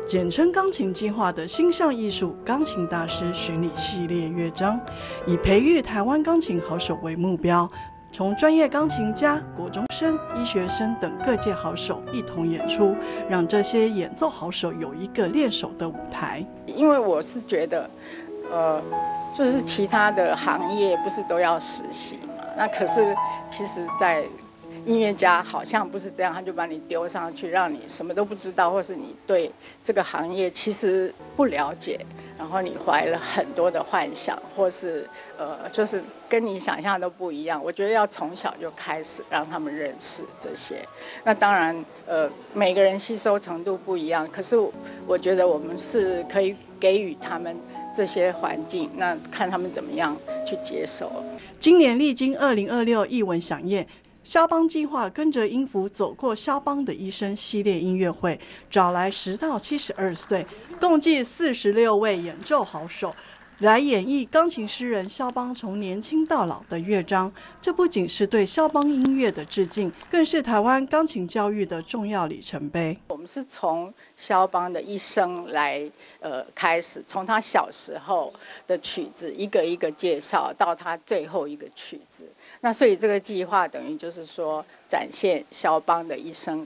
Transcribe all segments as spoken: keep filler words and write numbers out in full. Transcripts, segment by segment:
简称钢琴计划的星象艺术钢琴大师巡礼系列乐章，以培育台湾钢琴好手为目标，从专业钢琴家、国中生、医学生等各界好手一同演出，让这些演奏好手有一个练手的舞台。 因为我是觉得，呃，就是其他的行业不是都要实习嘛？那可是其实，在音乐家好像不是这样，他就把你丢上去，让你什么都不知道，或是你对这个行业其实不了解，然后你怀了很多的幻想，或是呃，就是跟你想象都不一样。我觉得要从小就开始让他们认识这些。那当然，呃，每个人吸收程度不一样，可是我觉得我们是可以给予他们这些环境，那看他们怎么样去接受。 今年历经二零二六艺文飨宴。肖邦计划跟着音符走过肖邦的一生系列音乐会，找来十到七十二岁，共计四十六位演奏好手，来演绎钢琴诗人肖邦从年轻到老的乐章。这不仅是对肖邦音乐的致敬，更是台湾钢琴教育的重要里程碑。 我们是从肖邦的一生来呃开始，从他小时候的曲子一个一个介绍，到他最后一个曲子。那所以这个计划等于就是说展现肖邦的一生，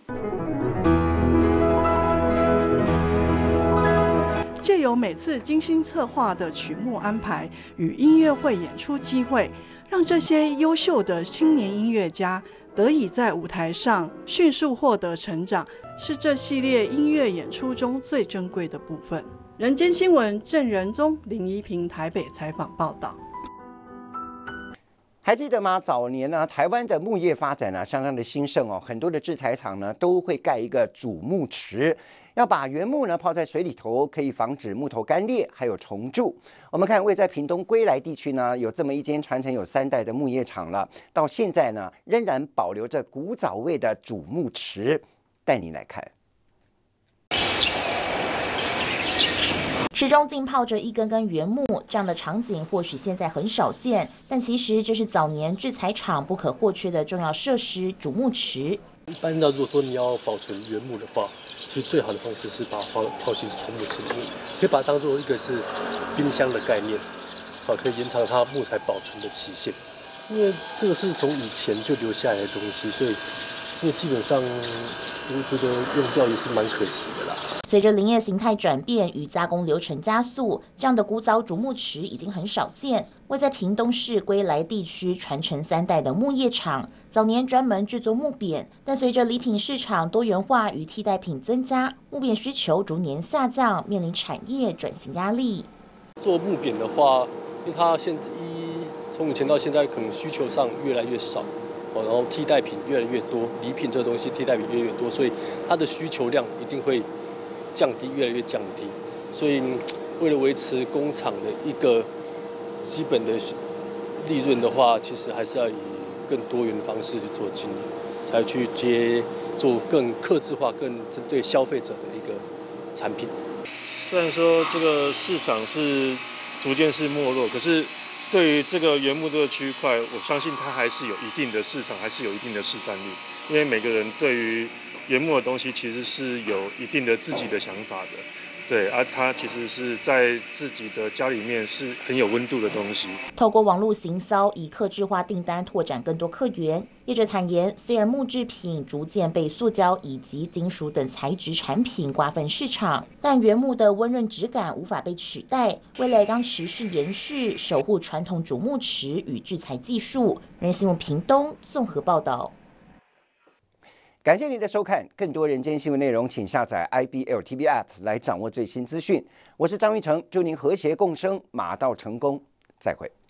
借由每次精心策划的曲目安排与音乐会演出机会，让这些优秀的青年音乐家得以在舞台上迅速获得成长，是这系列音乐演出中最珍贵的部分。人间新闻郑仁宗、林怡平台北采访报道。 还记得吗？早年呢，台湾的木业发展呢相当的兴盛哦，很多的制材厂呢都会盖一个主木池，要把原木呢泡在水里头，可以防止木头干裂，还有虫蛀。我们看位在屏东归来地区呢，有这么一间传承有三代的木业厂了，到现在呢仍然保留着古早味的主木池，带你来看。 池中浸泡着一根根原木，这样的场景或许现在很少见，但其实这是早年制材厂不可或缺的重要设施——主木池。 一般呢，如果说你要保存原木的话，其实最好的方式是把它泡泡进储木池里面，可以把它当做一个是冰箱的概念，好，可以延长它木材保存的期限。因为这个是从以前就留下来的东西，所以因为基本上我觉得用掉也是蛮可惜的啦。 随着林业形态转变与加工流程加速，这样的古早主木池已经很少见。位在屏东市归来地区传承三代的木业厂，早年专门制作木扁，但随着礼品市场多元化与替代品增加，木扁需求逐年下降，面临产业转型压力。 做木扁的话，因为它现在一从以前到现在，可能需求上越来越少，哦，然后替代品越来越多，礼品这个东西替代品越来越多，所以它的需求量一定会降低，越来越降低。所以为了维持工厂的一个基本的利润的话，其实还是要以更多元的方式去做经营，才去接做更客制化、更针对消费者的一个产品。 虽然说这个市场是逐渐是没落，可是对于这个原木这个区块，我相信它还是有一定的市场，还是有一定的市占率。因为每个人对于原木的东西其实是有一定的自己的想法的。对，而、啊、它其实是在自己的家里面是很有温度的东西。 透过网络行销，以客制化订单拓展更多客源。业者坦言，虽然木制品逐渐被塑胶以及金属等材质产品瓜分市场，但原木的温润质感无法被取代。未来将持续延续，守护传统主木池与制材技术。人新闻屏东综合报道。 感谢您的收看，更多人间新闻内容，请下载 I B L T V App 来掌握最新资讯。我是张玉成，祝您和谐共生，马到成功，再会。